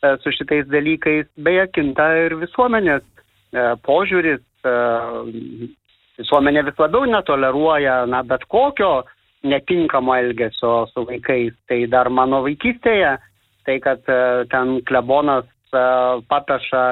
su šitais dalykais. Beje, kinta ir visuomenės požiūris. Visuomenė vis labiau netoleruoja bet kokio netinkamo elgesio su vaikais. Tai dar mano vaikystėje, tai kad ten klebonas papeša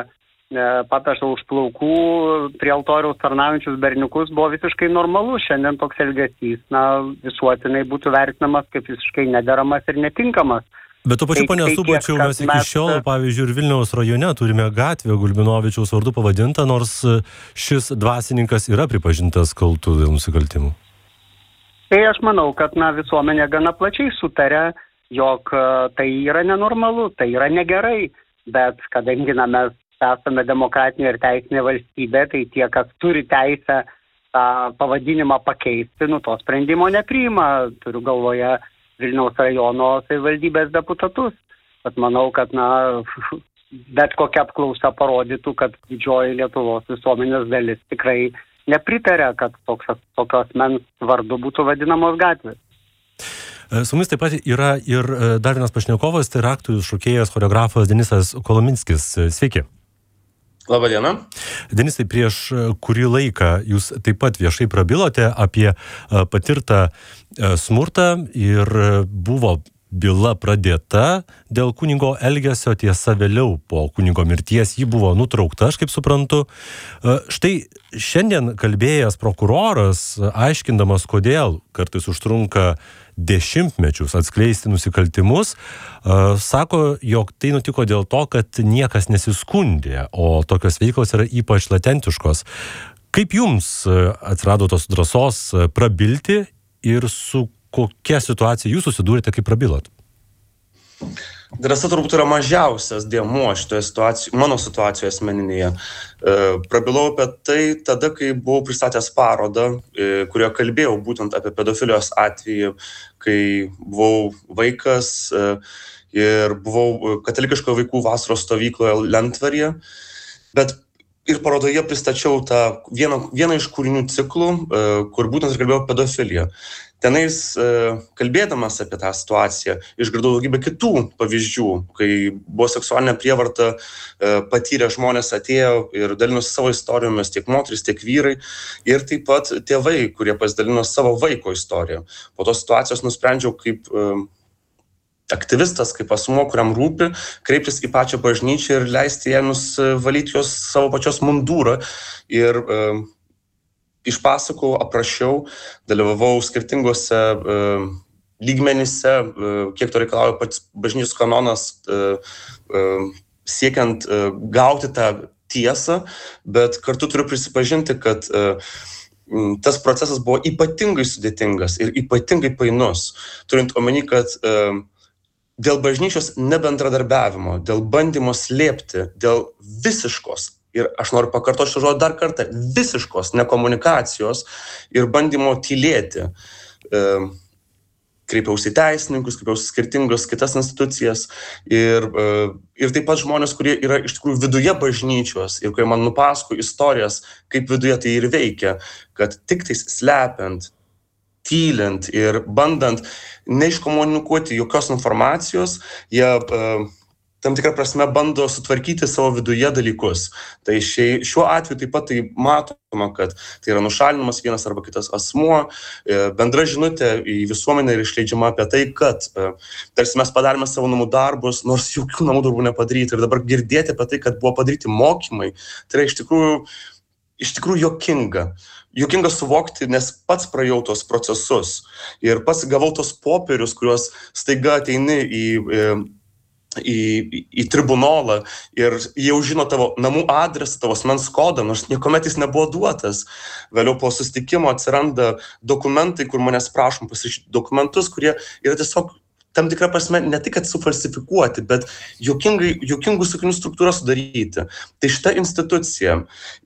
už plaukų prie altoriaus tarnaujančius berniukus buvo visiškai normalu. Šiandien toks elgesys visuotinai būtų vertinamas kaip visiškai nederamas ir netinkamas. Bet tuo pačiu, ponia Subačiau, mes iki šiol, pavyzdžiui, ir Vilniaus rajone turime gatvę Gulbinovičiaus vardu pavadintą, nors šis dvasininkas yra pripažintas kaltu dėl nusikaltimų. Tai aš manau, kad visuomenė gana plačiai sutarė, jog tai yra nenormalu, tai yra negerai, bet kadangi mes esame demokratinė ir teisinė valstybė, tai tie, kas turi teisę tą pavadinimą pakeisti, to sprendimo nepriima. Turiu galvoje Vilniaus rajono savivaldybės deputatus. Bet manau, kad bet kokia apklausa parodytų, kad didžioji Lietuvos visuomenės dalis tikrai nepritarė, kad tokio asmens vardu būtų vadinamos gatvės. Su mumis taip pat yra ir dar vienas pašnekovas, tai yra aktorius, šokėjas, choreografas Denisas Kolominskis. Sveiki. Labadiena. Denisai, prieš kurį laiką jūs taip pat viešai prabilote apie patirtą smurtą ir buvo byla pradėta dėl kunigo elgesio, tiesa vėliau po kunigo mirties ji buvo nutraukta, aš kaip suprantu. Štai šiandien kalbėjęs prokuroras, aiškindamas, kodėl kartais užtrunka dešimtmečius atskleisti nusikaltimus, sako, jog tai nutiko dėl to, kad niekas nesiskundė, o tokios veiklos yra ypač latentiškos. Kaip jums atsirado tos drąsos prabilti ir su kokia situacija jūs susidūrėte, kai prabilot? Drąsa turbūt yra mažiausias dėmuo šitoje situacijoje, mano situacijoje asmeninėje. Prabilau apie tai tada, kai buvau pristatęs parodą, kurioje kalbėjau būtent apie pedofilijos atvejį, kai buvau vaikas ir buvau katalikiškoje vaikų vasaros stovykloje Lentvaryje. Bet ir parodoje pristačiau tą vieną iš kūrinių ciklų, kur būtent kalbėjau pedofiliją. Tenais kalbėdamas apie tą situaciją, išgirdau daugybę kitų pavyzdžių, kai buvo seksualinė prievarta, patyrę žmonės atėjo ir dalinosi savo istorijomis, tiek moteris, tiek vyrai, ir taip pat tėvai, kurie pasidalino savo vaiko istoriją. Po tos situacijos nusprendžiau kaip aktyvistas, kaip asmuo, kuriam rūpi, kreiptis į pačią bažnyčią ir leisti jai nusivalyti jos savo pačios mundūrą. Ir išpasakau, aprašiau, dalyvavau skirtingose lygmenyse, kiek to reikalauja pats bažnyčios kanonas, siekiant gauti tą tiesą, bet kartu turiu prisipažinti, kad tas procesas buvo ypatingai sudėtingas ir ypatingai painus, turint omeny, kad dėl bažnyčios nebendradarbiavimo, dėl bandymo slėpti, dėl visiškos, ir aš noriu pakartoti šitą žodį dar kartą, visiškos nekomunikacijos ir bandymo tylėti. Kreipiausi į teisininkus, kreipiausi skirtingas kitas institucijas ir taip pat žmonės, kurie yra iš tikrųjų viduje bažnyčios ir kurie man nupasako istorijas, kaip viduje tai ir veikia, kad tik tais slepiant, tylint ir bandant neiškomunikuoti jokios informacijos, jie tam tikrą prasme bando sutvarkyti savo viduje dalykus. Tai šiuo atveju taip pat tai matoma, kad tai yra nušalinamas vienas arba kitas asmuo, bendra žinutė į visuomenę ir išleidžiama apie tai, kad tarsi mes padarėme savo namų darbus, nors jokių namų darbų nepadaryti. Ir dabar girdėti apie tai, kad buvo padaryti mokymai, tai yra iš tikrųjų jokinga. Jokinga suvokti, nes pats praėjau tos procesus ir pats gavau tos popierius, kuriuos staiga ateini į tribunolą ir jau žino tavo namų adresą, tavo asmens kodą, nors niekuomet jis nebuvo duotas. Vėliau po susitikimo atsiranda dokumentai, kur manęs prašom pasirašyti dokumentus, kurie yra tiesiog tam tikrą prasme ne tik, kad sufalsifikuoti, bet jokingų sakinių struktūrą sudaryti. Tai šita institucija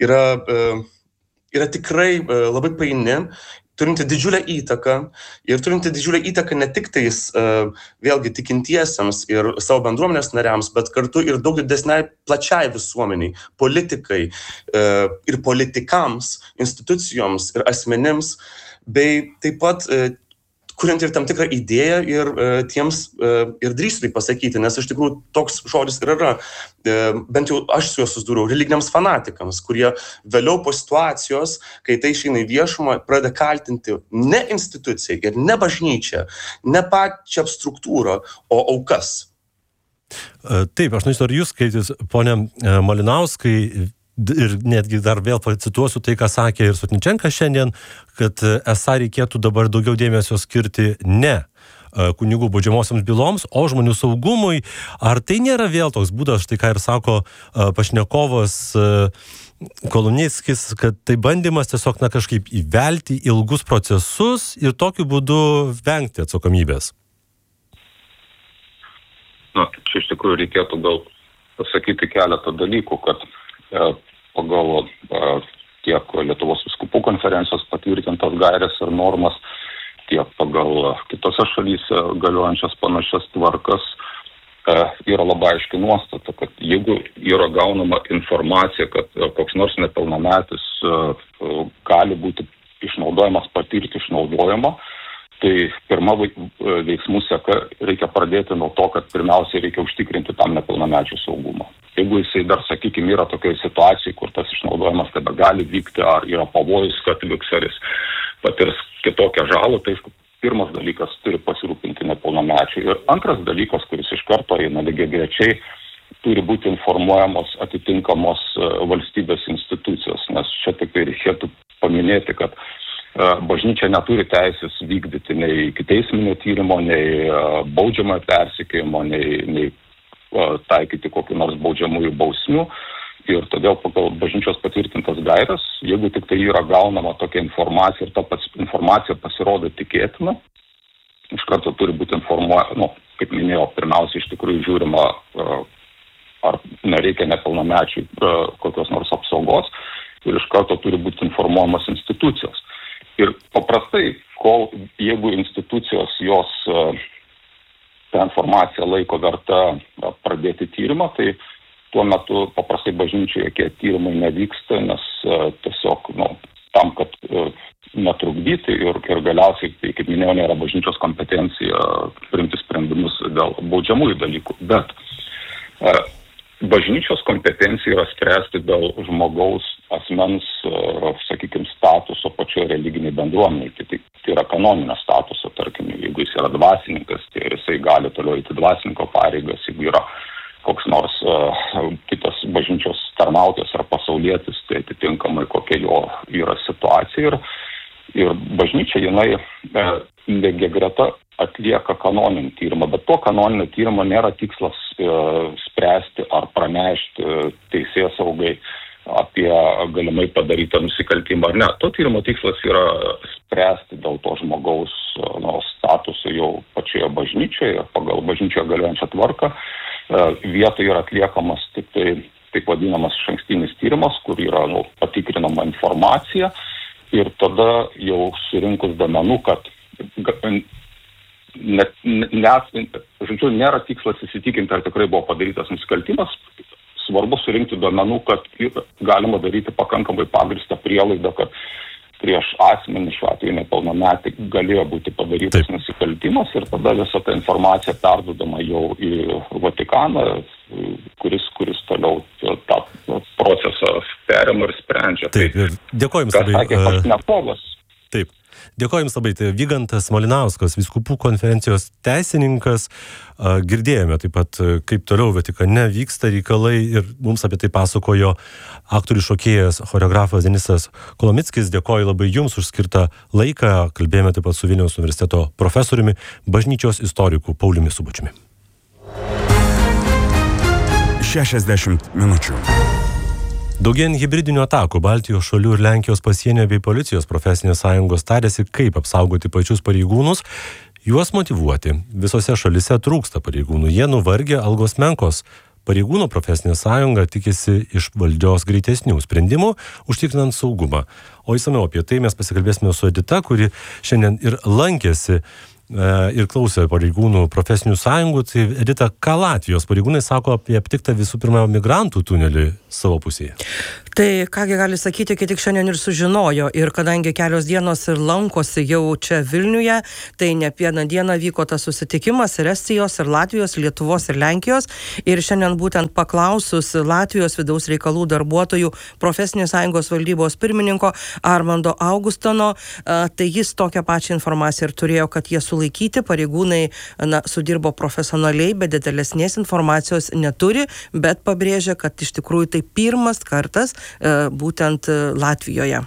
yra tikrai labai paini, turinti didžiulę įtaką ir turinti didžiulę įtaką ne tik tais vėlgi tikintiesiems ir savo bendruomenės nariams, bet kartu ir daug didesniai plačiai visuomeniai, politikai ir politikams, institucijoms ir asmenims, bei taip pat kuriant ir tam tikrą idėją ir tiems ir drįstu tai pasakyti, nes iš tikrųjų toks žodis ir yra, bent jau aš su juo susidūriau, religiniams fanatikams, kurie vėliau po situacijos, kai tai išeina į viešumą, pradeda kaltinti ne instituciją ir ne bažnyčią, ne pačią struktūrą, o aukas. Taip, aš nežinau, ar jūs skaitis, ponė Malinauskai, ir netgi dar vėl pacituosiu tai, ką sakė ir Sotničenka šiandien, kad esą reikėtų dabar daugiau dėmesio skirti ne kunigų baudžiamosioms byloms, o žmonių saugumui. Ar tai nėra vėl toks būdas, štai ką ir sako pašnekovas Kolomnickis, kad tai bandymas tiesiog kažkaip įvelti ilgus procesus ir tokiu būdu vengti atsakomybės? Čia iš tikrųjų reikėtų gal pasakyti keletą dalykų, kad pagal tiek Lietuvos vyskupų konferencijos patvirtintas gairės ir normas, tiek pagal kitose šalyse galiojančias panašias tvarkas yra labai aiški nuostata, kad jeigu yra gaunama informacija, kad koks nors nepilnametis gali būti išnaudojamas, patirti išnaudojimą, tai pirma veiksmų seka reikia pradėti nuo to, kad pirmiausiai reikia užtikrinti tam nepilnamečių saugumą. Jeigu jisai dar, sakykime, yra tokioje situacijoje, kur tas išnaudojimas tada gali vykti, ar yra pavojus, kad liks, ar jis patirs kitokią žalą, tai pirmas dalykas turi pasirūpinti nepilnamečių. Ir antras dalykas, kuris iš karto eina lygiagrečiai, turi būti informuojamos atitinkamos valstybės institucijos, nes čia tik tai reikėtų paminėti, kad bažnyčia neturi teisės vykdyti nei ikiteisminio tyrimo, nei baudžiamojo persekiojimo, nei taikyti kokių nors baudžiamųjų bausmių. Ir todėl pagal bažnyčios patvirtintas gaires, jeigu tik tai yra gaunama tokia informacija ir ta informacija pasirodo tikėtina, iš karto turi būti informuojama, kaip minėjau, pirmiausia iš tikrųjų žiūrima, ar nereikia nepilnamečių kokios nors apsaugos ir iš karto turi būti informuojamas institucijos. Ir paprastai, jeigu institucijos jos tą informaciją laiko verta pradėti tyrimą, tai tuo metu paprastai bažnyčioje jokie tyrimai nevyksta, nes tiesiog tam, kad netrukdyti ir galiausiai, tai, kaip minėjau, nėra bažnyčios kompetencija priimti sprendimus dėl baudžiamųjų dalykų. Bet bažnyčios kompetencija yra spręsti dėl žmogaus asmens, sakykime, statuso pačioje religiniai bendruomeniai. Tai yra kanoninio statuso, tarkim, jeigu jis yra dvasininkas, tai jisai gali toliau eiti dvasininko pareigas, jeigu yra koks nors kitas bažnyčios tarnautojas ar pasaulietis, tai atitinkamai kokia jo yra situacija. Ir bažnyčia, jinai lygiagreta atlieka kanoninį tyrimą, bet to kanoninio tyrimo nėra tikslas spręsti ar pranešti teisėsaugai apie galimai padarytą nusikaltimą ar ne. To tyrimo tikslas yra spręsti dėl to žmogaus statuso jau pačioje bažnyčioje, pagal bažnyčioje galiojančią tvarką. Vietoje yra atliekamas tik tai taip vadinamas išankstinis tyrimas, kur yra patikrinama informacija ir tada jau surinkus duomenų, kad nėra tikslas įsitikinti, ar tikrai buvo padarytas nusikaltimas. Svarbu surinkti duomenų, kad galima daryti pakankamai pagrįstą prielaidą, kad prieš asmenį, šiuo atveju nepilnametį, galėjo būti padarytas nusikaltimas ir tada visa ta informacija perduodama jau į Vatikaną, kuris toliau tą procesą perima ir sprendžia. Taip, ir dėkoju Jums labai. Taip. Dėkoju Jums labai. Tai Vygantas Malinauskas, vyskupų konferencijos teisininkas. Girdėjome taip pat, kaip toliau Vatikane vyksta reikalai ir mums apie tai pasakojo aktorius šokėjas, choreografas Denisas Kolomickis. Dėkoju labai Jums už skirtą laiką. Kalbėjome taip pat su Vilniaus universiteto profesoriumi, bažnyčios istoriku Pauliumi Subačiumi. 60 minučių. Daugėjant hibridinių atakų Baltijos šalių ir Lenkijos pasienio bei policijos profesinės sąjungos tarėsi, kaip apsaugoti pačius pareigūnus, juos motyvuoti. Visose šalise trūksta pareigūnų, jie nuvargę, algos menkos. Pareigūnų profesinė sąjunga tikisi iš valdžios greitesnių sprendimų, užtikrinant saugumą. O išsamiau apie tai mes pasikalbėsime su Edita, kuri šiandien ir lankėsi ir klausė pareigūnų profesinių sąjungų. Tai Rita, ką Latvijos pareigūnai sako apie aptiktą visų pirma migrantų tunelį savo pusėje? Tai kągi gali sakyti, kai tik šiandien ir sužinojo. Ir kadangi kelios dienos ir lankosi jau čia Vilniuje, tai ne vieną dieną vyko tas susitikimas ir Estijos, ir Latvijos, Lietuvos, ir Lenkijos. Ir šiandien būtent paklausus Latvijos vidaus reikalų darbuotojų profesinės sąjungos valdybos pirmininko Armando Augustano, tai jis tokią pačią informaciją ir turėjo, kad jie sulaikyti, pareigūnai sudirbo profesionaliai, bet detalesnės informacijos neturi, bet pabrėžia, kad iš tikrųjų tai pirmas kartas būtent Latvijoje.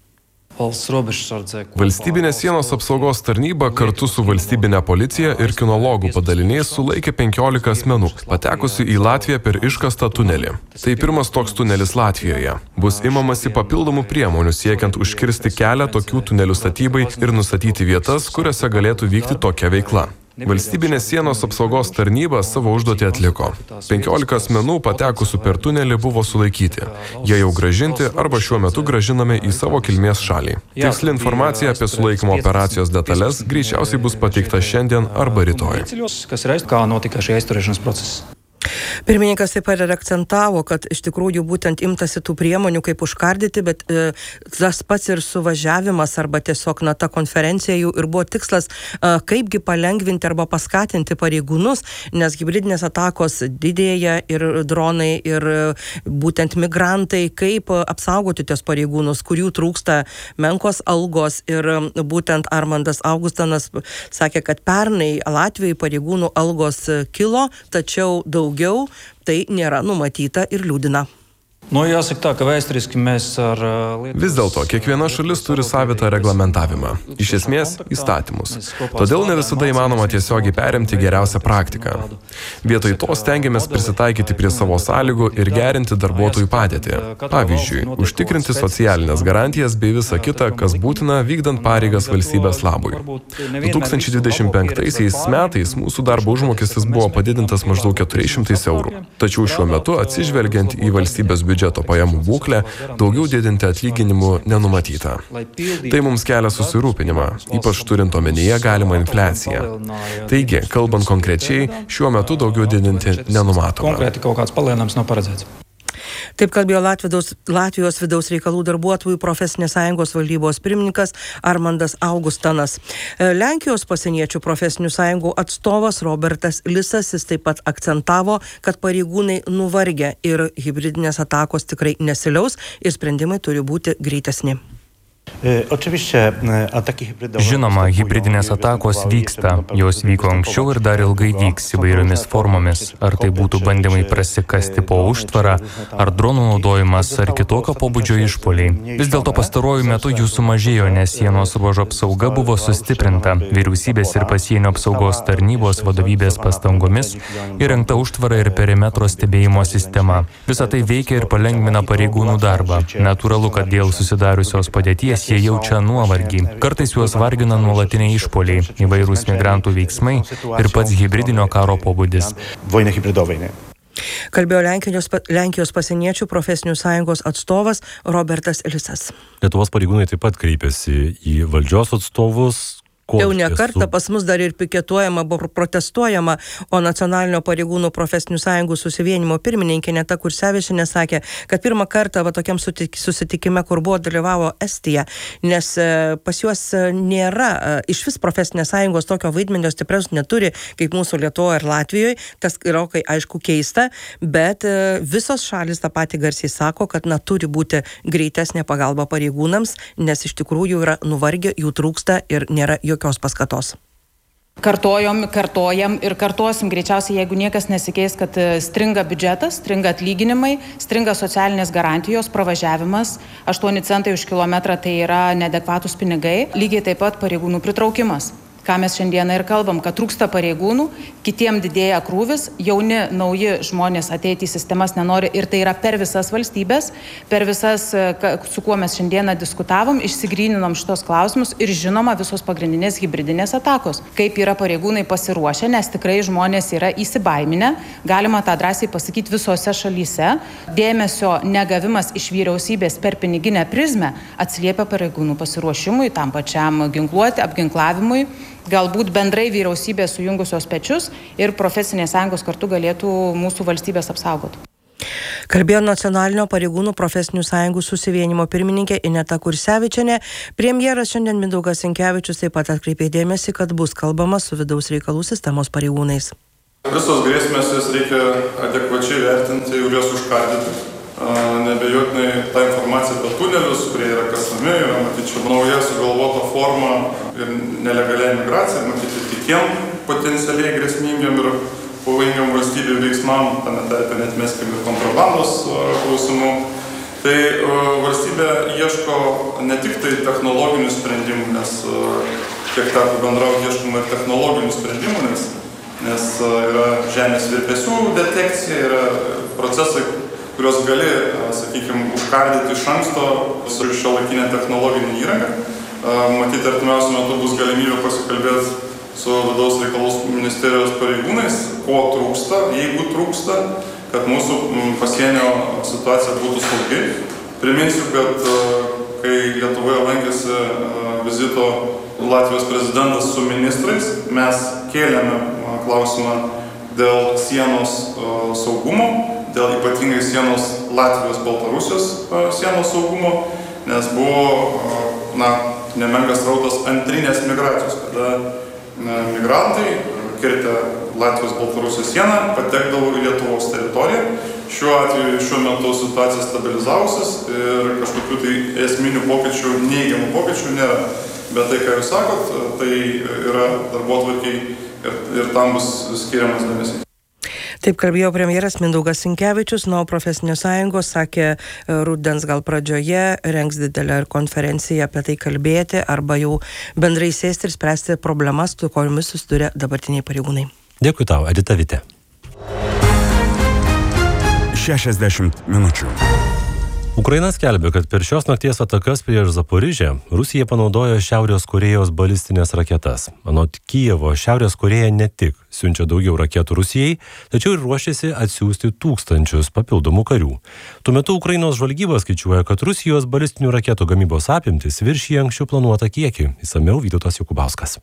Valstybinės sienos apsaugos tarnyba kartu su valstybinė policija ir kinologų padaliniais sulaikė 15 asmenų, patekusių į Latviją per iškastą tunelį. Tai pirmas toks tunelis Latvijoje. Bus imamasi papildomų priemonių siekiant užkirsti kelią tokių tunelių statybai ir nustatyti vietas, kuriuose galėtų vykti tokia veikla. Valstybinės sienos apsaugos tarnyba savo užduotį atliko. 15 asmenų patekusių per tunelį buvo sulaikyti. Jie jau grąžinti arba šiuo metu grąžinami į savo kilmės šalį. Tiksli informacija apie sulaikymo operacijos detalės greičiausiai bus pateikta šiandien arba rytoj. Pirmininkas taip pat ir akcentavo, kad iš tikrųjų būtent imtasi tų priemonių, kaip užkardyti, bet tas pats ir suvažiavimas arba tiesiog ta konferencija jų ir buvo tikslas, kaipgi palengvinti arba paskatinti pareigūnus, nes hibridinės atakos didėja ir dronai, ir būtent migrantai, kaip apsaugoti ties pareigūnus, kurių trūksta menkos algos. Ir būtent Armandas Augustanas sakė, kad pernai Latvijai pareigūnų algos kilo, tačiau daugiau tai nėra numatyta ir liūdina. Vis dėlto, kiekviena šalis turi savitą reglamentavimą, iš esmės įstatymus. Todėl ne visada įmanoma tiesiogiai perimti geriausią praktiką. Vietoj to stengiamės prisitaikyti prie savo sąlygų ir gerinti darbuotojų padėtį. Pavyzdžiui, užtikrinti socialinės garantijas bei visą kitą, kas būtina vykdant pareigas valstybės labui. 2025 metais mūsų darbo užmokestis buvo padidintas maždaug 400 eurų. Tačiau šiuo metu, atsižvelgiant į valstybės biudžeto pajamų būklę, daugiau didinti atlyginimų nenumatyta. Tai mums kelia susirūpinimą, ypač turint omenyje galimą infliaciją. Taigi, kalbant konkrečiai, šiuo metu daugiau didinti nenumatoma. Taip kalbėjo Latvijos vidaus reikalų darbuotojų profesinės sąjungos valdybos pirmininkas Armandas Augustanas. Lenkijos pasieniečių profesinių sąjungų atstovas Robertas Lisas, jis taip pat akcentavo, kad pareigūnai nuvargę ir hibridinės atakos tikrai nesiliaus ir sprendimai turi būti greitesni. Žinoma, hibridinės atakos vyksta. Jos vyko anksčiau ir dar ilgai vyks įvairiomis formomis. Ar tai būtų bandymai prasikasti po užtvarą, ar dronų naudojimas, ar kitokio pobūdžio išpuoliai. Vis dėlto pastaruoju metu jų sumažėjo, nes sienos ruožo apsauga buvo sustiprinta. Vyriausybės ir pasienio apsaugos tarnybos vadovybės pastangomis įrengta užtvara ir perimetro stebėjimo sistema. Visa tai veikia ir palengvina pareigūnų darbą. Natūralu, kad dėl susidariusios padėties jie jaučia nuovargį. Kartais juos vargina nuolatiniai išpuoliai, įvairūs migrantų veiksmai ir pats hibridinio karo pobūdis. Kalbėjo Lenkijos pasieniečių profesinių sąjungos atstovas Robertas Lisas. Lietuvos pareigūnai taip pat kreipėsi į valdžios atstovus. Jau ne kartą pas mus dar ir piketuojama, buvo protestuojama, o Nacionalinio pareigūnų profesinių sąjungų susivienimo pirmininkė Neta Kursevičienė sakė, kad pirmą kartą tokiam susitikime, kur buvo dalyvavo Estija, nes pas juos nėra, iš vis profesinės sąjungos tokio vaidmenio stipriaus neturi, kaip mūsų Lietuvoje ir Latvijoje, tas yra, aišku, keista, bet visos šalis tą patį garsiai sako, kad turi būti greitesnė pagalba pareigūnams, nes iš tikrųjų yra nuvargę, jų trūksta ir nėra jokios paskatos. Kartojam ir kartuosim greičiausiai, jeigu niekas nesikeis, kad stringa biudžetas, stringa atlyginimai, stringa socialinės garantijos, pravažiavimas, 8 centai už kilometrą tai yra neadekvatus pinigai, lygiai taip pat pareigūnų pritraukimas. Ką mes šiandieną ir kalbam, kad trūksta pareigūnų, kitiem didėja krūvis, jauni, nauji žmonės ateiti į sistemas nenori ir tai yra per visas valstybės, per visas, su kuo mes šiandieną diskutavom, išsigryninom šitos klausimus ir žinoma visos pagrindinės hibridinės atakos. Kaip yra pareigūnai pasiruošę, nes tikrai žmonės yra įsibaiminę, galima tą drąsiai pasakyti visose šalyse. Dėmesio negavimas iš vyriausybės per piniginę prizmę atsiliepia pareigūnų pasiruošimui, tam pačiam ginkluoti, apginklavimui galbūt bendrai vyriausybė sujungusios pečius ir profesinės sąjungos kartu galėtų mūsų valstybės apsaugoti. Kalbėjo Nacionalinio pareigūnų profesinių sąjungų susivienimo pirmininkė Ineta Kursevičienė. Premjeras šiandien Mindaugas Sinkevičius taip pat atkreipė dėmesį, kad bus kalbama su vidaus reikalų sistemos pareigūnais. Visos grėsmės jas reikia adekvačiai vertinti ir jas užkardyti. Nebejotinai ta informacija apie tunelius, kurie yra kasami, yra matyti nauja sugalvota forma ir nelegalia imigracija, matyti kitiem potencialiai grėsmingiam ir pavojingiam valstybių veiksmam, tame tarpe neatmeskime kontrabandos klausimų. Tai valstybė ieško ne tik tai technologinių sprendimų, nes kiek teko bendrauti, ieškoma ir technologinių sprendimų, nes yra žemės virpesių detekcija, yra procesai, kurios gali, sakykime, užkardyti iš anksto su šiuolaikinė technologinė įranga. Matyti, artimiausiu metu bus galimybė pasikalbėti su vidaus reikalų ministerijos pareigūnais, ko trūksta, jeigu trūksta, kad mūsų pasienio situacija būtų saugi. Priminsiu, kad kai Lietuvoje lankėsi vizito Latvijos prezidentas su ministrais, mes kėlėme klausimą dėl sienos saugumo, dėl ypatingai sienos Latvijos-Baltarusijos sienos saugumo, nes buvo nemenkas rautas antrinės migracijos, kada migrantai kirtę Latvijos-Baltarusijos sieną patekdavo į Lietuvos teritoriją. Šiuo atveju šiuo metu situacija stabilizavusis ir kažkokių tai esminių pokyčių, neigiamų pokyčių nėra. Bet tai, ką jūs sakot, tai yra darbotvarkiai ir tam bus skiriamas dėmesys. Taip kalbėjo premjeras Mindaugas Sinkevičius, o profesinės sąjungos sakė, rudens gal pradžioje rengs didelę konferenciją apie tai kalbėti arba jau bendrai sėsti ir spręsti problemas, su kuriomis susiduria dabartiniai pareigūnai. Dėkui tau, Edita Vitė. 60 minučių. Ukraina skelbia, kad per šios nakties atakas prieš Zaporižę Rusija panaudojo Šiaurės Korėjos balistinės raketas. Anot Kijevo, Šiaurės Korėja ne tik siunčia daugiau raketų Rusijai, tačiau ir ruošiasi atsiųsti tūkstančius papildomų karių. Tuo metu Ukrainos žvalgyba skaičiuoja, kad Rusijos balistinių raketų gamybos apimtis viršija anksčiau planuotą kiekį. Išsamiau Vytautas Jokubauskas.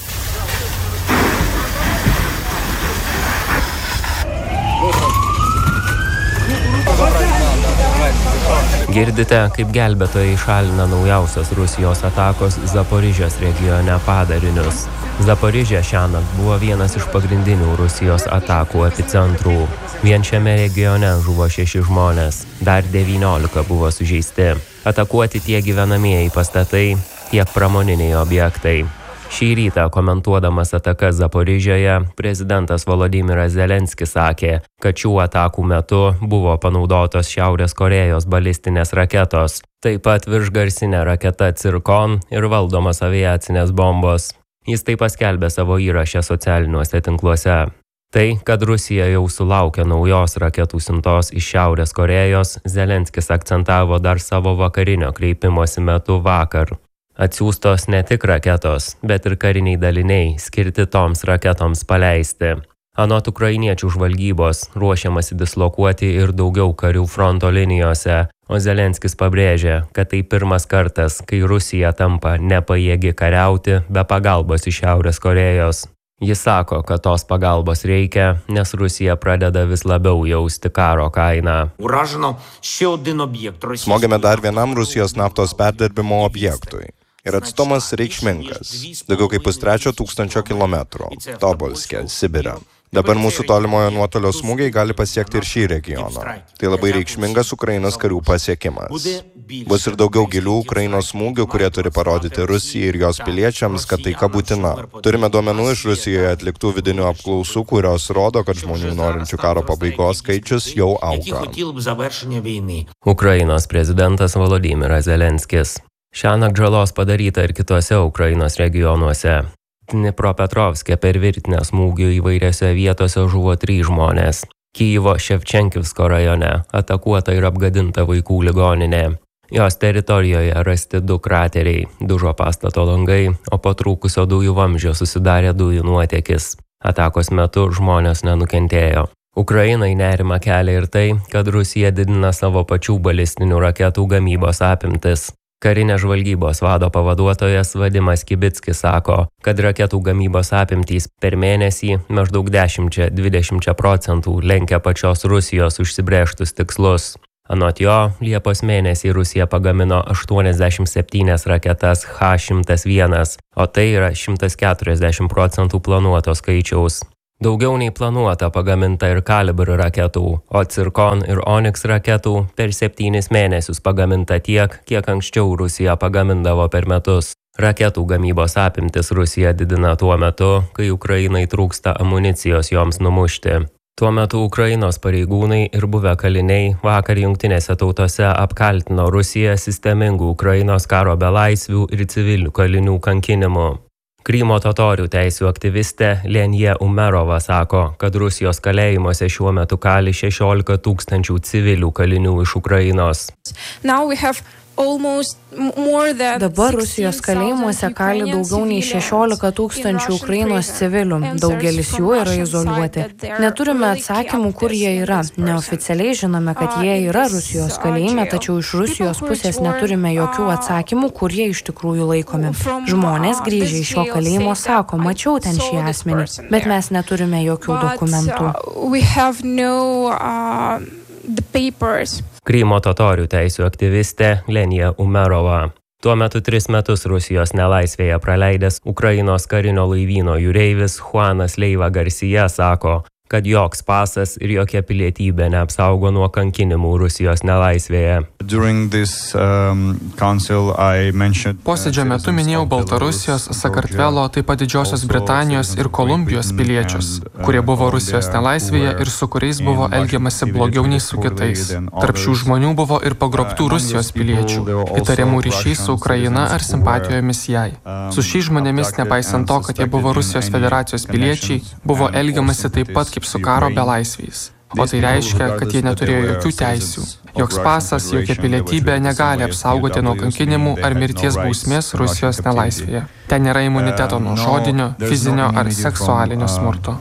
Girdite, kaip gelbėtojai šalina naujausios Rusijos atakos Zaporižės regione padarinius. Zaporižė šiąnakt buvo vienas iš pagrindinių Rusijos atakų epicentrų. Vien šiame regione žuvo 6 žmonės, dar 19 buvo sužeisti. Atakuoti tiek gyvenamieji pastatai, tiek pramoniniai objektai. Šį rytą, komentuodamas atakas Zaporižėje, prezidentas Volodymyras Zelenskis sakė, kad šių atakų metu buvo panaudotos Šiaurės Korėjos balistinės raketos, taip pat viršgarsinė raketa Cirkon ir valdomos aviacinės bombos. Jis taip paskelbė savo įrašę socialiniuose tinkluose. Tai, kad Rusija jau sulaukė naujos raketų siuntos iš Šiaurės Korėjos, Zelenskis akcentavo dar savo vakarinio kreipimosi metu vakar. Atsiųstos ne tik raketos, bet ir kariniai daliniai skirti toms raketoms paleisti. Anot ukrainiečių žvalgybos ruošiamasi dislokuoti ir daugiau karių fronto linijose, o Zelenskis pabrėžė, kad tai pirmas kartas, kai Rusija tampa nepajėgi kariauti be pagalbos iš Šiaurės Korėjos. Jis sako, kad tos pagalbos reikia, nes Rusija pradeda vis labiau jausti karo kainą. Smogėme dar vienam Rusijos naftos perdirbimo objektui. Ir atstumas reikšmingas, daugiau kaip 3,5 kilometrų, Tobolske, Sibire. Dabar mūsų tolimojo nuotolio smūgiai gali pasiekti ir šį regioną. Tai labai reikšmingas Ukrainos karių pasiekimas. Bus ir daugiau gilių Ukrainos smūgių, kurie turi parodyti Rusijai ir jos piliečiams, kad taika būtina. Turime duomenų iš Rusijoje atliktų vidinių apklausų, kurios rodo, kad žmonių norinčių karo pabaigos skaičius jau auga. Ukrainos prezidentas Volodymyras Zelenskis. Šiąnakt žalos padaryta ir kitose Ukrainos regionuose. Dnipropetrovske per virtinę smūgių įvairiose vietose žuvo 3 žmonės. Kijevo Ševčenkivsko rajone atakuota ir apgadinta vaikų ligoninė. Jos teritorijoje rasti 2 krateriai, dužo pastato langai, o po trūkusio dujų vamzdžio susidarė dujų nuotėkis. Atakos metu žmonės nenukentėjo. Ukrainai nerimą kelia ir tai, kad Rusija didina savo pačių balistinių raketų gamybos apimtis. Karinės žvalgybos vado pavaduotojas Vadimas Kibickis sako, kad raketų gamybos apimtys per mėnesį maždaug 10–20% lenkia pačios Rusijos užsibrėžtus tikslus. Anot jo, Liepos mėnesį Rusija pagamino 87 raketas H-101, o tai yra 140% planuoto skaičiaus. Daugiau nei planuota pagaminta ir Kalibr raketų, o Cirkon ir Onyx raketų per 7 mėnesius pagaminta tiek, kiek anksčiau Rusija pagamindavo per metus. Raketų gamybos apimtis Rusija didina tuo metu, kai Ukrainai trūksta amunicijos joms numušti. Tuo metu Ukrainos pareigūnai ir buvę kaliniai vakar Jungtinėse tautose apkaltino Rusiją sistemingų Ukrainos karo belaisvių ir civilių kalinių kankinimu. Krymo totorių teisių aktyvistė Lenija Umerova sako, kad Rusijos kalėjimuose šiuo metu kali 16 000 civilių kalinių iš Ukrainos. Dabar Rusijos kalėjimuose kali daugiau nei 16 000 Ukrainos civilių, daugelis jų yra izoliuoti. Neturime atsakymų, kur jie yra. Neoficialiai žinome, kad jie yra Rusijos kalėjime, tačiau iš Rusijos pusės neturime jokių atsakymų, kur jie iš tikrųjų laikomi. Žmonės grįžę iš šio kalėjimo sako, mačiau ten šį asmenį, bet mes neturime jokių dokumentų. Krymo totorių teisių aktyvistė Lenija Umerova. Tuo metu 3 metus Rusijos nelaisvėje praleidęs Ukrainos karinio laivyno jūreivis Juanas Leiva Garcia sako, kad joks pasas ir jokia pilietybė neapsaugo nuo kankinimų Rusijos nelaisvėje. Posėdžio metu minėjau Baltarusijos, Sakartvelo, taip pat Didžiosios Britanijos ir Kolumbijos piliečius, kurie buvo Rusijos nelaisvėje ir su kuriais buvo elgiamasi blogiau nei su kitais. Tarp šių žmonių buvo ir pagrobtų Rusijos piliečių, įtariamų ryšiais su Ukraina ar simpatijomis jai. Su šiais žmonėmis, nepaisant to, kad jie buvo Rusijos federacijos piliečiai, buvo elgiamasi taip pat kaip su karo belaisviais. O tai reiškia, kad jie neturėjo jokių teisių. Joks pasas, jokia pilietybė negali apsaugoti nuo kankinimų ar mirties bausmės Rusijos nelaisvėje. Ten nėra imuniteto nuo žodinio, fizinio ar seksualinio smurto.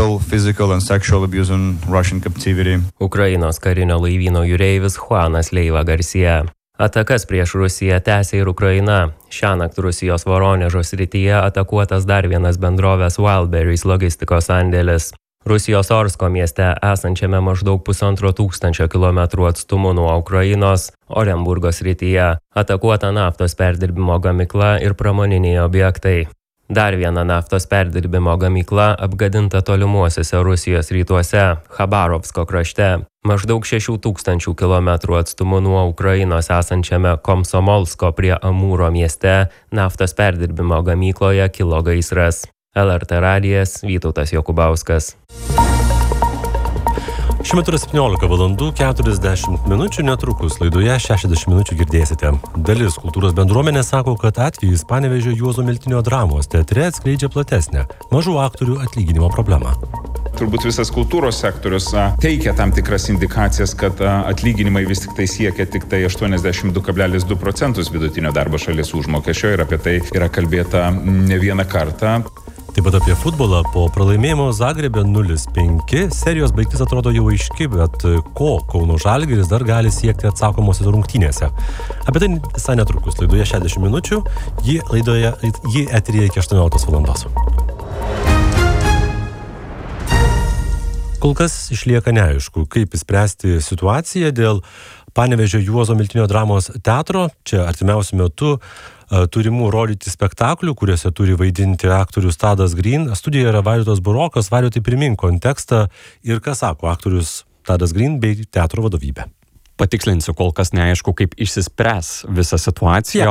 Ukrainos karinio laivyno jūreivis Juanas Leiva Garcia. Atakas prieš Rusiją tęsia ir Ukraina. Šiąnakt Rusijos Voronežo srityje atakuotas dar vienas bendrovės Wildberries logistikos sandėlis. Rusijos Orsko mieste esančiame maždaug 1500 kilometrų atstumu nuo Ukrainos, Orenburgo srityje, atakuota naftos perdirbimo gamykla ir pramoniniai objektai. Dar viena naftos perdirbimo gamykla apgadinta tolimuosiuose Rusijos rytuose, Chabarovsko krašte, maždaug 6000 kilometrų atstumu nuo Ukrainos esančiame Komsomolsko prie Amūro mieste naftos perdirbimo gamykloje kilo gaisras. LRT radijas, Vytautas Jokubauskas. Šiuo metu yra 17:40 min. Netrukus laidoje 60 minučių girdėsite. Dalis kultūros bendruomenės sako, kad atvejis Panevėžio Juozo Miltinio dramos teatre atskleidžia platesnę mažų aktorių atlyginimo problemą. Turbūt visas kultūros sektorius teikia tam tikras indikacijas, kad atlyginimai vis tik tai siekia tik tai 82,2% vidutinio darbo šalies užmokesčio ir apie tai yra kalbėta ne vieną kartą. Taip pat apie futbolą. Po pralaimėjimo Zagrebe 0-5 serijos baigtis atrodo jau aiški, bet ko Kauno Žalgiris dar gali siekti atsakomosiose rungtynėse. Apie tai visai netrukus laidoje 60 minučių, ji eteryje iki 18 valandos. Kol kas išlieka neaišku, kaip išspręsti situaciją dėl Panevėžio Juozo Miltinio dramos teatro. Čia artimiausiu metu turimų rodyti spektaklių, kuriuose turi vaidinti aktorius Tadas Green. Studijoje yra Vaidotas Burokas. Vaidotai, primink kontekstą ir ką sako aktorius Tadas Green bei teatro vadovybė. Patikslinsiu, kol kas neaišku, kaip išsispręs visą situaciją,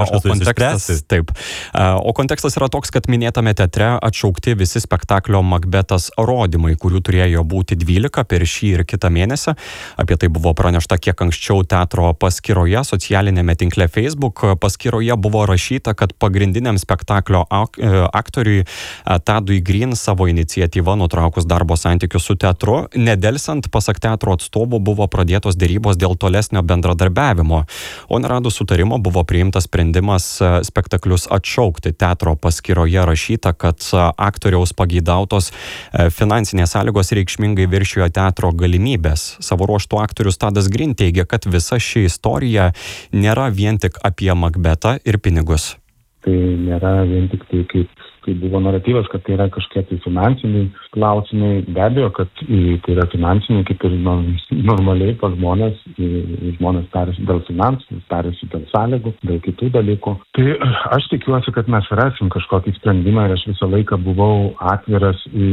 o kontekstas yra toks, kad minėtame teatre atšaukti visi spektaklio Makbetas rodymai, kurių turėjo būti 12 per šį ir kitą mėnesį. Apie tai buvo pranešta kiek anksčiau teatro paskyroje, socialinėme tinkle Facebook. Paskyroje buvo rašyta, kad pagrindiniam spektaklio aktoriui Tadui Green savo iniciatyvą nutraukus darbo santykius su teatru, nedelsant, pasak teatro atstovų, buvo pradėtos derybos dėl tolesnio bendradarbiavimo, o neradus sutarimo buvo priimtas sprendimas spektaklius atšaukti. Teatro paskyroje rašyta, kad aktoriaus pageidautos finansinės sąlygos reikšmingai viršijo teatro galimybės. Savo ruožtu aktorius Tadas Green teigia, kad visa ši istorija nėra vien tik apie Makbetą ir pinigus. Tai nėra vien tik tai kaip buvo naratyvas, kad tai yra kažkokie finansiniai klausimai. Be abejo, kad tai yra finansiniai, kaip ir normaliai pas žmonės. Žmonės tariasi dėl finansų, tariasi dėl sąlygų, dėl kitų dalykų. Tai aš tikiuosi, kad mes rasim kažkokį sprendimą ir aš visą laiką buvau atviras į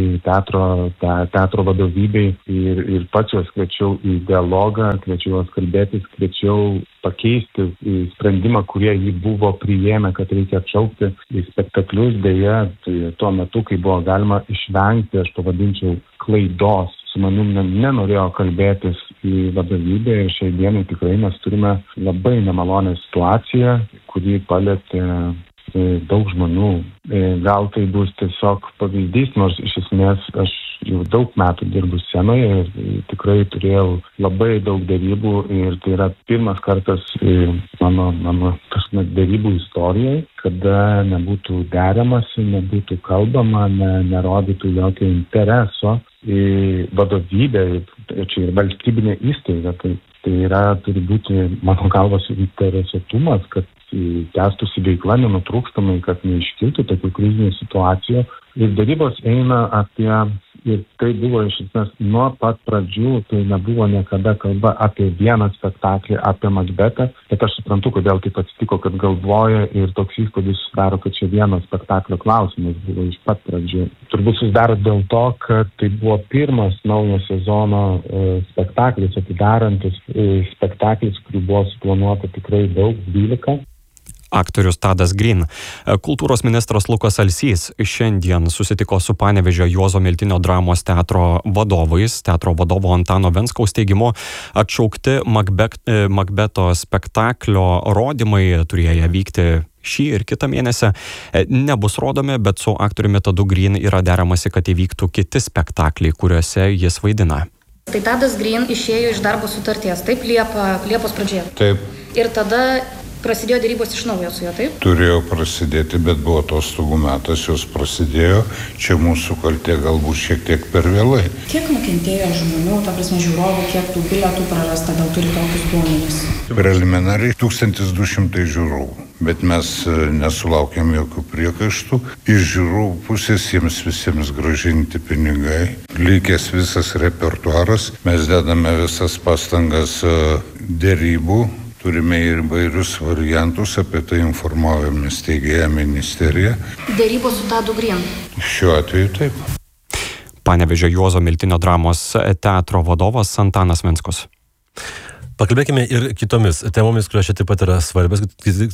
teatro vadovybei ir pats juos kviečiau į dialogą, kviečiau juos kalbėtis, kviečiau pakeisti sprendimą, kurie jį buvo priėmę, kad reikia atšaukti į spektaklius. Deja, tai tuo metu, kai buvo galima išvengti, aš pavadinčiau, klaidos, su manim nenorėjo kalbėtis į vadovybę ir šiai dienai tikrai mes turime labai nemalonę situaciją, kuri palietė daug žmonių. Gal tai bus tiesiog pavyzdys, nors iš esmės aš jau daug metų dirbu scenoje ir tikrai turėjau labai daug derybų ir tai yra pirmas kartas mano derybų istorijoje, kada nebūtų deramasi, nebūtų kalbama, nerodytų jokio intereso į vadovybę, čia ir valstybinė įstaiga. Tai yra, turi būti, mano galvos, interesuotumas, kad tęstųsi veikla nenutrūkstamai, kad neiškiltų tokių krizinių situacijų. Ir darybos eina apie, ir tai buvo iš esmės nuo pat pradžių, tai nebuvo niekada kalba apie vieną spektaklį, apie Makbetą, bet aš suprantu, kodėl taip atsitiko, kad galvoja ir toks įspūdis susidaro, kad čia vieno spektaklio klausimas buvo iš pat pradžių. Turbūt susidaro dėl to, kad tai buvo pirmas naujo sezono spektaklis, atidarantis spektaklis, kurį buvo suplanuota tikrai daug, 12. Aktorius Tadas Green. Kultūros ministras Lukas Alsys šiandien susitiko su Panevėžio Juozo Miltinio dramos teatro vadovais. Teatro vadovo Antano Venskaus teigimu atšaukti Makbeto spektaklio rodymai turėję vykti šį ir kitą mėnesį nebus rodomi, bet su aktoriumi Tadu Green yra deramasi, kad įvyktų kiti spektakliai, kuriuose jis vaidina. Tai Tadas Green išėjo iš darbo sutarties, taip, Liepos pradžioje. Taip. Ir tada prasidėjo derybos iš naujo su juo, taip? Turėjo prasidėti, bet buvo atostogų metas, jos prasidėjo. Čia mūsų kaltė galbūt šiek tiek per vėlai. Kiek nukentėjo žmonių, ta prasme žiūrovų, kiek tų bilietų prarasta, gal turi tokius duomenis? Preliminariai 1200 žiūrovų, bet mes nesulaukėm jokių priekaištų. Iš žiūrovų pusės jiems visiems grąžinti pinigai. Likęs visas repertuaras, mes dedame visas pastangas derybų. Turime ir įvairius variantus, apie tai informavome steigėją ministeriją. Derybos su Tadu Green? Šiuo atveju taip. Panevėžio Juozo Miltinio dramos teatro vadovas Antanas Venskus. Pakalbėkime ir kitomis temomis, kurios čia taip pat yra svarbios,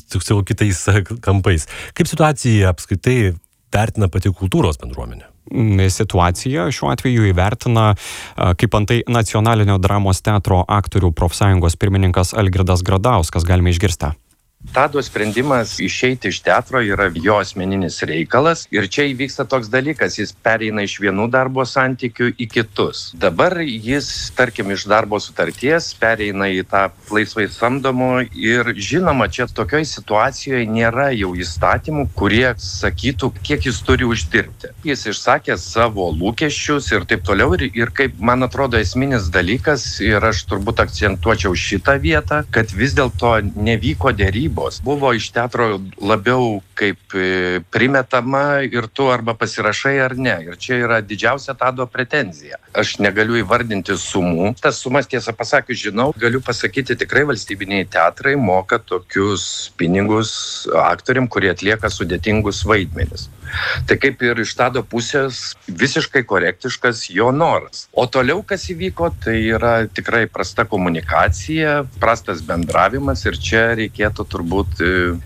kitais kampais. Kaip situacija apskritai vertina pati kultūros bendruomenė? Situaciją šiuo atveju įvertina kaip antai Nacionalinio dramos teatro aktorių profsąjungos pirmininkas Algirdas Gradauskas. Galime išgirsti. Tado sprendimas išeiti iš teatro yra jo asmeninis reikalas ir čia įvyksta toks dalykas, jis pereina iš vienų darbo santykių į kitus. Dabar jis, tarkim, iš darbo sutarties pereina į tą laisvai samdomo ir žinoma, čia tokioj situacijoje nėra jau įstatymų, kurie sakytų, kiek jis turi uždirbti. Jis išsakė savo lūkesčius ir taip toliau ir kaip man atrodo esminis dalykas ir aš turbūt akcentuočiau šitą vietą, kad vis dėlto nevyko derybos. Buvo iš teatro labiau kaip primetama ir tu arba pasirašai ar ne. Ir čia yra didžiausia Tado pretenzija. Aš negaliu įvardinti sumų. Tas sumas, tiesą pasakius, žinau. Galiu pasakyti, tikrai valstybiniai teatrai moka tokius pinigus aktoriam, kurie atlieka sudėtingus vaidmenis. Tai kaip ir iš Tado pusės visiškai korektiškas jo noras. O toliau, kas įvyko, tai yra tikrai prasta komunikacija, prastas bendravimas ir čia reikėtų turbūt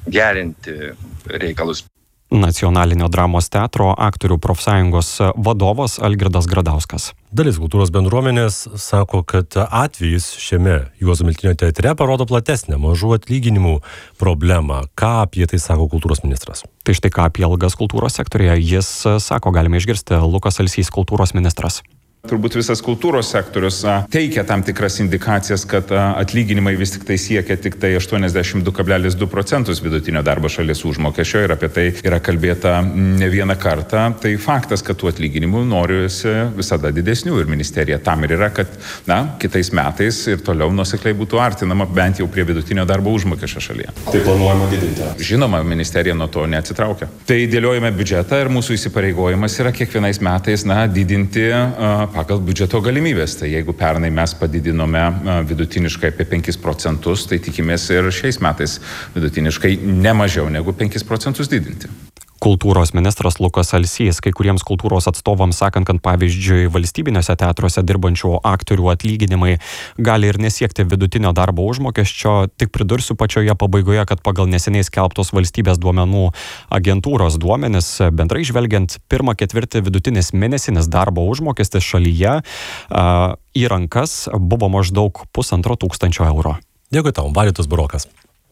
gerinti reikalus. Nacionalinio dramos teatro aktorių profsąjungos vadovas Algirdas Gradauskas. Dalis kultūros bendruomenės sako, kad atvejis šiame Juozo Miltinio teatre parodo platesnę mažų atlyginimų problemą. Ką apie tai sako kultūros ministras? Tai štai ką apie algas kultūros sektorėje jis sako, galime išgirsti, Lukas Alsys, kultūros ministras. Turbūt visas kultūros sektorius teikia tam tikras indikacijas, kad atlyginimai vis tik tai siekia tik tai 82,2% vidutinio darbo šalies užmokesčio ir apie tai yra kalbėta ne vieną kartą. Tai faktas, kad tų atlyginimų norisi visada didesnių ir ministerija tam ir yra, kad kitais metais ir toliau nuosekliai būtų artinama bent jau prie vidutinio darbo užmokesčio šalyje. Tai planuojama didinti? Žinoma, ministerija nuo to neatsitraukia. Tai dėliojame biudžetą ir mūsų įsipareigojimas yra kiekvienais metais didinti pagal biudžeto galimybės. Tai jeigu pernai mes padidinome vidutiniškai apie 5%, tai tikimės ir šiais metais vidutiniškai ne mažiau negu 5% didinti. Kultūros ministras Lukas Alsys kai kuriems kultūros atstovams sakant, kad pavyzdžiui valstybiniuose teatruose dirbančių aktorių atlyginimai gali ir nesiekti vidutinio darbo užmokesčio, tik pridursiu pačioje pabaigoje, kad pagal neseniai skelbtos valstybės duomenų agentūros duomenis, bendrai žvelgiant, pirmą ketvirtį vidutinis mėnesinis darbo užmokestis šalyje į rankas buvo maždaug 1500 eurų. Dėkui tau, Validas Burokas.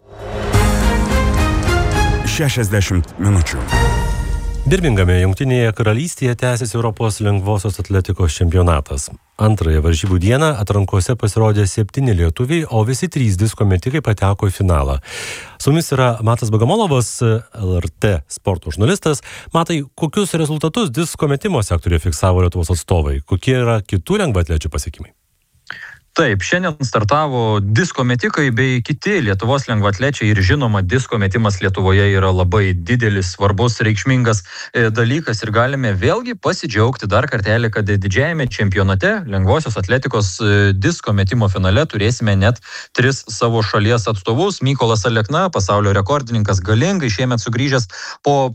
60 minučių. Birmingame, Jungtinėje karalystėje tęsiasi Europos lengvosios atletikos čempionatas. Antrąją varžybų dieną atrankose pasirodė 7 lietuviai, o visi 3 disko metikai pateko į finalą. Su mumis yra Matas Bagamolovas, LRT sporto žurnalistas. Matai, kokius rezultatus disko metimo sektoriuje fiksavo Lietuvos atstovai? Kokie yra kitų lengvaatlečių pasiekimai? Taip, šiandien startavo disko metikai bei kiti Lietuvos lengvaatlečiai ir žinoma, disko metimas Lietuvoje yra labai didelis, svarbus, reikšmingas dalykas ir galime vėlgi pasidžiaugti dar kartelį, kad didžiajame čempionate lengvosios atletikos disko metimo finale turėsime net 3 savo šalies atstovus. Mykolas Alekna, pasaulio rekordininkas, galingai šiemet sugrįžęs po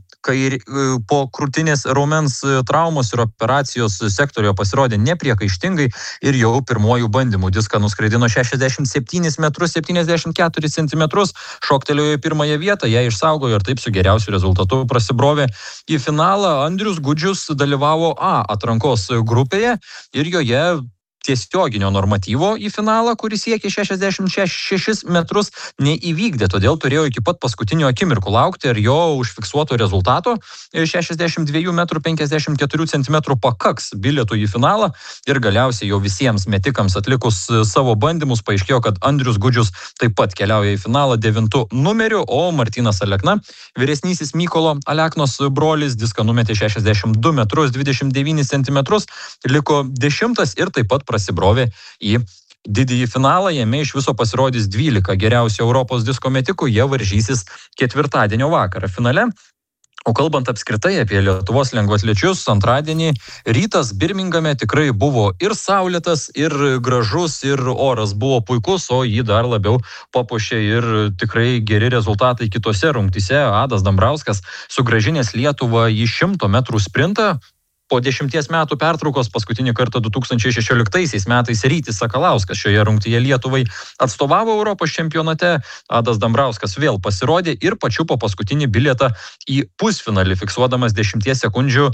krūtinės raumens traumos ir operacijos sektorijoje pasirodė nepriekaištingai ir jau pirmojų bandymų diską nuskraidino 67 metrus 74 centimetrus, šoktelėjo į pirmąją vietą, ją išsaugojo ir taip su geriausiu rezultatu prasibrovė į finalą. Andrius Gudžius dalyvavo A atrankos grupėje ir joje tiesioginio normatyvo į finalą, kuris siekė 66 metrus, neįvykdė, todėl turėjo iki pat paskutinio akimirkų laukti ir jo užfiksuoto rezultato 62 metrų 54 centimetrų pakaks bilietų į finalą ir galiausiai jau visiems metikams atlikus savo bandymus paaiškėjo, kad Andrius Gudžius taip pat keliauja į finalą 9 numeriu, o Martynas Alekna, vyresnysis Mykolo Aleknos brolis, diską numetė 62 metrus 29 centimetrus, liko 10 ir taip pat prasibrovė į didįjį finalą. Jame iš viso pasirodys 12 geriausių Europos disko metikų, jie varžysis ketvirtadienio vakarą finale. O kalbant apskritai apie Lietuvos lengvaatlečius, antradienį rytas Birmingame tikrai buvo ir saulėtas, ir gražus, ir oras buvo puikus, o jį dar labiau papuošė ir tikrai geri rezultatai kitose rungtyse. Adas Dambrauskas sugrąžinęs Lietuvą į 100 metrų sprintą. Po 10 metų pertraukos paskutinį kartą 2016 metais Rytis Sakalauskas šioje rungtyje Lietuvai atstovavo Europos čempionate. Adas Dambrauskas vėl pasirodė ir pačiupo paskutinį bilietą į pusfinalį, fiksuodamas 10 sekundžių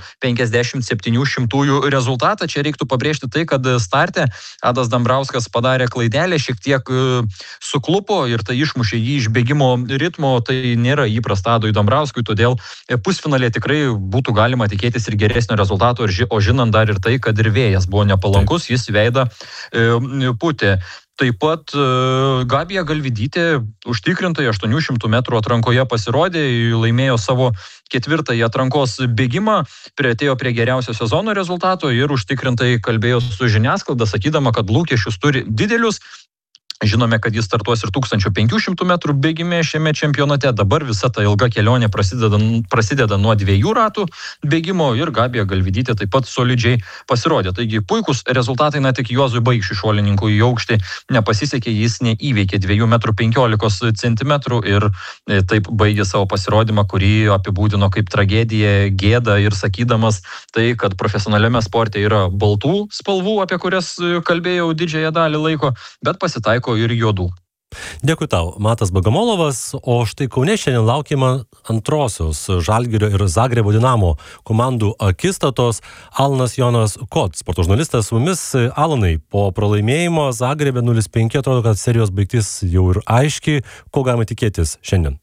57 rezultatą. Čia reiktų pabrėžti tai, kad starte Adas Dambrauskas padarė klaidelę, šiek tiek suklupo ir tai išmušė jį iš bėgimo ritmo. Tai nėra įprasta Adui Dambrauskui, todėl pusfinalė tikrai būtų galima tikėtis ir geresnio rezultato. O žinant dar ir tai, kad ir vėjas buvo nepalankus, jis veidą pūtė. Taip pat Gabija Galvydytė užtikrintai 800 metrų atrankoje pasirodė, laimėjo savo 4. atrankos bėgimą, priartėjo prie geriausio sezono rezultato ir užtikrintai kalbėjo su žiniasklaida, sakydama, kad lūkesčius turi didelius. Žinome, kad jis startuos ir 1500 metrų bėgime šiame čempionate. Dabar visa ta ilga kelionė prasideda nuo 2 ratų bėgimo ir Gabija Galvydytė taip pat solidžiai pasirodė. Taigi puikus rezultatai, tik Juozui Baikščiui šuolininkui į aukštį nepasisekė, jis neįveikė 2,15 centimetrų ir taip baigė savo pasirodymą, kurį apibūdino kaip tragediją, gėdą ir sakydamas tai, kad profesionaliame sporte yra baltų spalvų, apie kurias kalbėjau didžiąją dalį laiko, bet pasitaiko ir juodų. Dėkui tau, Matas Bagamolovas. O štai Kaune šiandien laukiama antrosios Žalgirio ir Zagrebo Dinamo komandų akistatos. Alanas Jonas Kot, sporto žurnalistas, su mumis. Alanai, po pralaimėjimo Zagrebe 0-5 atrodo, kad serijos baigtis jau ir aiški. Ko galima tikėtis šiandien?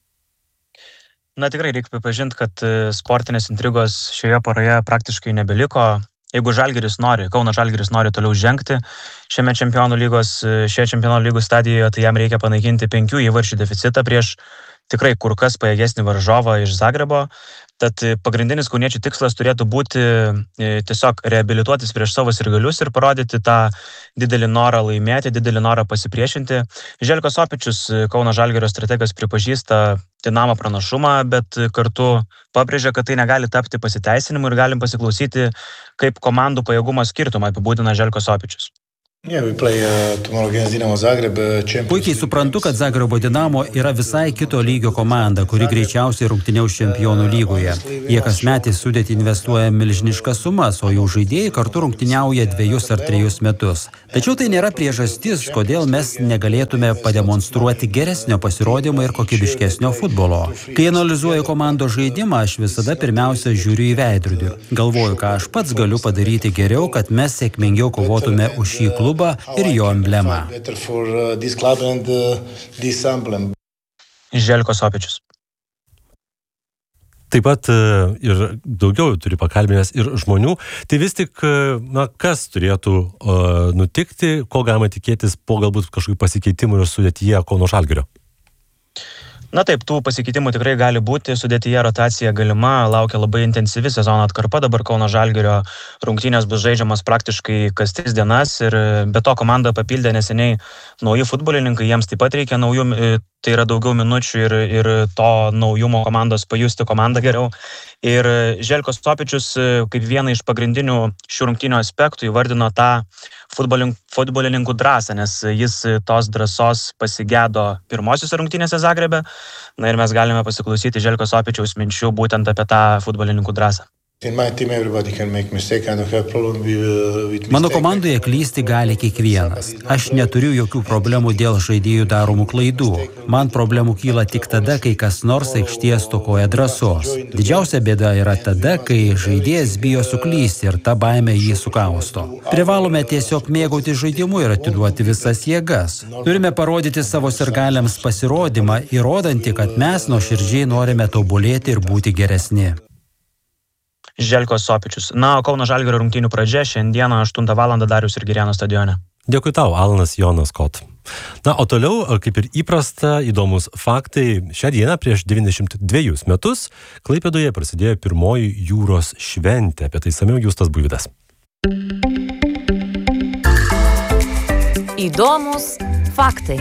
Na tikrai reikia pripažinti, kad sportinės intrigos šioje poroje praktiškai nebeliko. jeigu Kauno Žalgiris nori toliau žengti šioje čempionų lygos stadijoje, tai jam reikia panaikinti 5 įvarčių deficitą prieš tikrai kur kas pajėgesnį varžovą iš Zagrebo. Tad pagrindinis kauniečių tikslas turėtų būti tiesiog reabilituotis prieš savo sirgalius ir parodyti tą didelį norą laimėti, didelį norą pasipriešinti. Željko Sopičius, Kauno Žalgirio strategas, pripažįsta Dinamo pranašumą, bet kartu pabrėžia, kad tai negali tapti pasiteisinimu ir galim pasiklausyti, kaip komandų pajėgumo skirtumą apibūdina Željko Sopičius. Puikiai suprantu, kad Zagrebo Dinamo yra visai kito lygio komanda, kuri greičiausiai rungtyniaus Čempionų lygoje. Jie kasmet į sudėtį investuoja milžiniškas sumas, o jų žaidėjai kartu rungtyniauja 2 ar 3 metus. Tačiau tai nėra priežastis, kodėl mes negalėtume pademonstruoti geresnio pasirodymo ir kokybiškesnio futbolo. Kai analizuoju komandos žaidimą, aš visada pirmiausia žiūriu į veidrodį. Galvoju, ką aš pats galiu padaryti geriau, kad mes sėkmingiau kovotume už šį klubą ir jo emblemą. Željko Sopičius. Taip pat ir daugiau turi pakalbinęs ir žmonių. Tai vis tik, kas turėtų nutikti, ko galima tikėtis po galbūt kažkokių pasikeitimų ir sudėtyje Kauno Žalgirio? Na taip, tų pasikeitimų tikrai gali būti, sudėtyje rotacija galima, laukia labai intensyvi sezono atkarpa, dabar Kauno Žalgirio rungtynės bus žaidžiamas praktiškai kas 3 dienas ir be to komandą papildė neseniai nauji futbolininkai, jiems taip pat reikia tai yra daugiau minučių ir to naujumo komandos pajusti komandą geriau. Ir Željko Sopičius kaip vieną iš pagrindinių šių rungtynių aspektų įvardino tą futbolininkų drąsą, nes jis tos drąsos pasigėdo pirmosiose rungtynėse Zagrebe. Na ir mes galime pasiklausyti Željko Sopičiaus minčių būtent apie tą futbolininkų drąsą. Mano komandoje klysti gali kiekvienas. Aš neturiu jokių problemų dėl žaidėjų daromų klaidų. Man problemų kyla tik tada, kai kas nors aikštėje stokoja drąsos. Didžiausia bėda yra tada, kai žaidėjas bijo suklysti ir ta baimė jį sukausto. Privalome tiesiog mėgauti žaidimu ir atiduoti visas jėgas. Turime parodyti savo sirgaliams pasirodymą, įrodantį, kad mes nuoširdžiai norime tobulėti ir būti geresni. Željko Sopičius. Na, o Kauno Žalgirio rungtynių pradžia šiandieną 8 val. Dariaus ir Girėno stadione. Dėkui tau, Alanas Jonas Kot. Na, o toliau, kaip ir įprasta, įdomus faktai. Šią dieną prieš 92 metus Klaipėdoje prasidėjo pirmoji jūros šventė. Apie tai išsamiau Justas Buivydas. Įdomus faktai.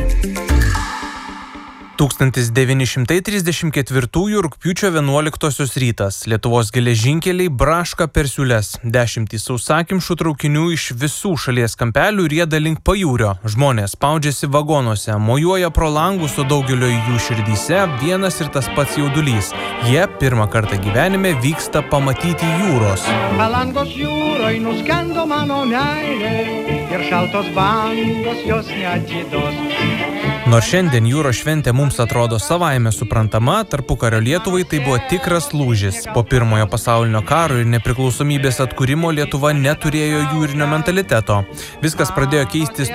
1934 rugpjūčio 11 rytas. Lietuvos geležinkeliai braška per siūles. 10 sausakimšų traukinių iš visų šalies kampelių rieda link pajūrio. Žmonės spaudžiasi vagonuose, mojuoja pro langus, o daugelio jų širdyse vienas ir tas pats jaudulys. Jie pirmą kartą gyvenime vyksta pamatyti jūros. Palangos jūroj nuskendo mano meilė ir šaltos bangos jos neatidos. Nors šiandien jūros šventė mums atrodo savaime suprantama, tarpukario Lietuvai tai buvo tikras lūžis. Po pirmojo pasaulinio karo ir nepriklausomybės atkūrimo Lietuva neturėjo jūrinio mentaliteto. Viskas pradėjo keistis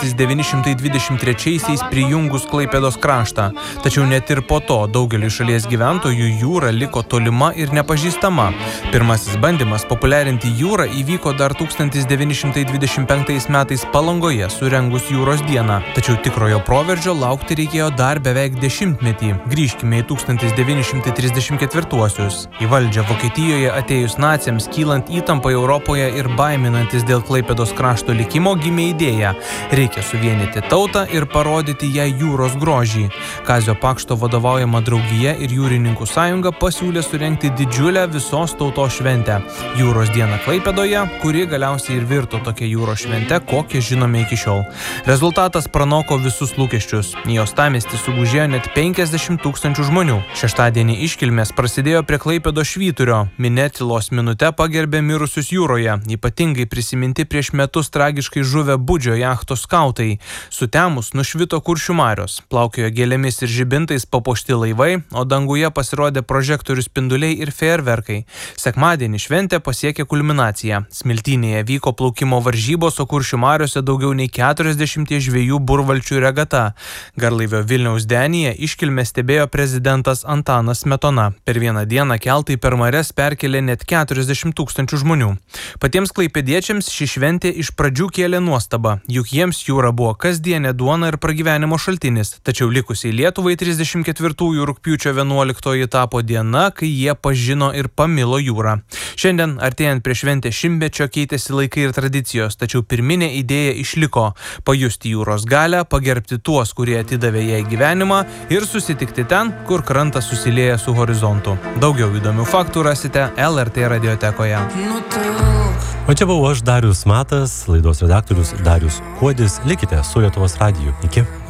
1923-aisiais prijungus Klaipėdos kraštą. Tačiau net ir po to daugeliui šalies gyventojų jūra liko tolima ir nepažįstama. Pirmasis bandymas populiarinti jūrą įvyko dar 1925 metais Palangoje, surengus jūros dieną. Tačiau tikrojo proveržio laukti reikėjo dar beveik 10-metį. Grįžkime į 1934-uosius. Į valdžią Vokietijoje atėjus naciams, kylant įtampai Europoje ir baiminantis dėl Klaipėdos krašto likimo, gimė idėja. Reikia suvienyti tautą ir parodyti jai jūros grožį. Kazio Pakšto vadovaujama draugija ir jūrininkų sąjunga pasiūlė surengti didžiulę visos tautos šventę. Jūros dieną Klaipėdoje, kuri galiausiai ir virto tokia jūros švente, kokią žinome iki šiol. Rezultatas pranoko visus lūkesčius. Į uostamiestį sugužėjo net 50 000 žmonių. Šeštadienį iškilmės prasidėjo prie Klaipėdos švyturio. Minia tylos minute pagerbė mirusius jūroje, ypatingai prisiminti prieš metus tragiškai žuvę Budžio jachtos skautai. Sutemus nušvito Kuršių marios, plaukiojo gėlėmis ir žibintais papuošti laivai, o danguje pasirodė prožektorių spinduliai ir fejerverkai. Sekmadienį šventė pasiekė kulminaciją. Smiltynėje vyko plaukimo varžybos, o Kuršių mariose daugiau nei 40 žvejų burvalčių regata. Garlaivio Vilniaus denyje iškilmę stebėjo prezidentas Antanas Smetona. Per vieną dieną keltai per marias perkelė net 40 000 žmonių. Patiems klaipėdiečiams ši šventė iš pradžių kėlė nuostabą, juk jiems jūra buvo kasdienė duona ir pragyvenimo šaltinis. Tačiau likusiai Lietuvai 34 rugpjūčio 11 tapo diena, kai jie pažino ir pamilo jūrą. Šiandien, artėjant prie šventės šimtmečio, keitėsi laikai ir tradicijos, tačiau pirminė idėja išliko – pajusti jūros galią, pagerbti tuos, kurie atidavė jai gyvenimą ir susitikti ten, kur krantas susilieja su horizontu. Daugiau įdomių faktų rasite LRT radiotekoje. O čia buvau aš, Darius Matas, laidos redaktorius Darius Kuodis. Likite su Lietuvos radiju. Iki.